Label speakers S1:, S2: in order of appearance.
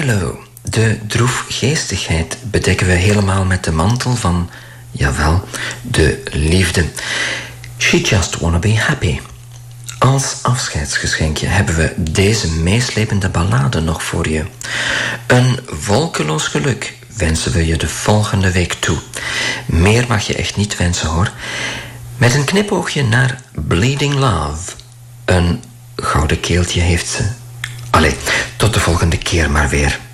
S1: J-Lo, de droefgeestigheid bedekken we helemaal met de mantel van, jawel, de liefde. She just wanna be happy. Als afscheidsgeschenkje hebben we deze meeslepende ballade nog voor je. Een wolkeloos geluk wensen we je de volgende week toe. Meer mag je echt niet wensen, hoor. Met een knipoogje naar Bleeding Love. Een gouden keeltje heeft ze. Allee, tot de volgende keer maar weer.